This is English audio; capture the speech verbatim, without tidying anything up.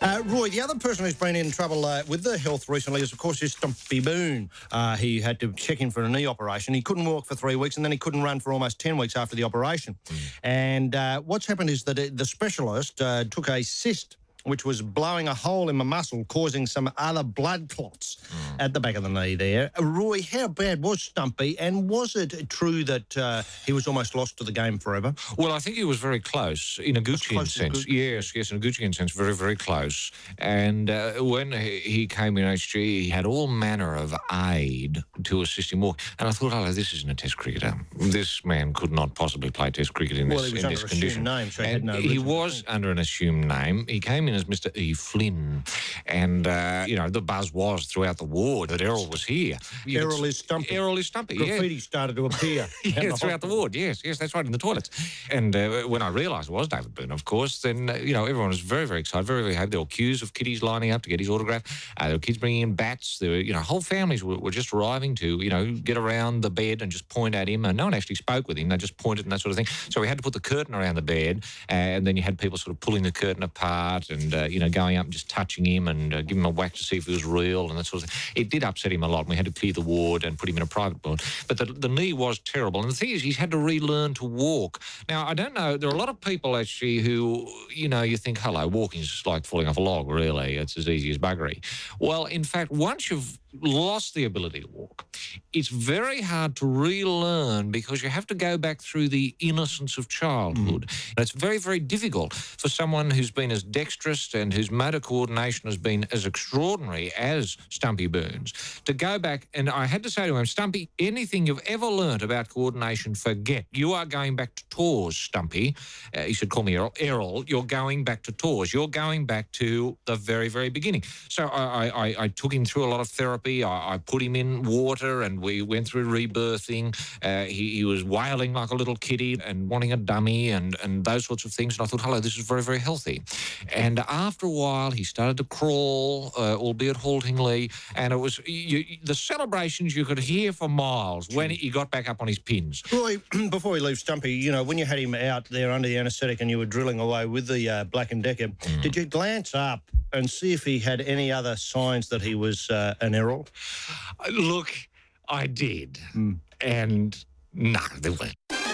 Uh, Roy, the other person who's been in trouble uh, with the health recently is, of course, is Stumpy Boone. Uh, he had to check in for a knee operation. He couldn't walk for three weeks and then he couldn't run for almost ten weeks after the operation. Mm. And uh, what's happened is that the specialist uh, took a cyst which was blowing a hole in my muscle, causing some other blood clots mm. at the back of the knee there. Roy, how bad was Stumpy, and was it true that uh, he was almost lost to the game forever? Well, I think he was very close, in a Guccian sense. Yes, yes, in a Guccian sense, very, very close. And uh, when he, he came in H G, he had all manner of aid to assist him walk. And I thought, oh, this isn't a Test cricketer. This man could not possibly play Test cricket in well, this, he was in under this an condition. Assumed name, so he, and had no he was thing. under an assumed name. He came in as Mister E. Flynn. And, uh, you know, the buzz was throughout the ward that Errol was here. You Errol is Stumpy. Errol is Stumpy, Graffiti yeah. started to appear. yeah, throughout the ward, yes, yes, that's right, in the toilets. And uh, when I realised it was David Boone, of course, then, uh, you know, everyone was very, very excited, very, very happy. There were queues of kiddies lining up to get his autograph. Uh, there were kids bringing in bats. There were, you know, whole families were, were just arriving to, you know, get around the bed and just point at him. And no one actually spoke with him. They just pointed and that sort of thing. So we had to put the curtain around the bed, and then you had people sort of pulling the curtain apart and, uh, you know, going up and just touching him and uh, giving him a whack to see if he was real and that sort of thing. It did upset him a lot. We had to clear the ward and put him in a private ward. But the, the knee was terrible. And the thing is, he's had to relearn to walk. Now, I don't know, there are a lot of people actually who, you know, you think, hello, walking's just like falling off a log, really. It's as easy as buggery. Well, in fact, once you've lost the ability to walk, it's very hard to relearn because you have to go back through the innocence of childhood. Mm. And it's very, very difficult for someone who's been as dexterous and whose motor coordination has been as extraordinary as Stumpy Boone's to go back. And I had to say to him, Stumpy, anything you've ever learnt about coordination, forget. You are going back to tours, Stumpy. Uh, he should call me Errol. Errol, you're going back to tours. You're going back to the very, very beginning. So I, I, I took him through a lot of therapy. I, I put him in water and we went through rebirthing. Uh, he, he was wailing like a little kitty and wanting a dummy and, and those sorts of things. And I thought, hello, this is very, very healthy. And after a while, he started to crawl, uh, albeit haltingly, and it was you, the celebrations you could hear for miles when he got back up on his pins. Roy, before we leave Stumpy, you know, when you had him out there under the anaesthetic and you were drilling away with the uh, Black and Decker, mm. did you glance up and see if he had any other signs that he was uh, an Errol? Look, I did. Mm. And no, there weren't.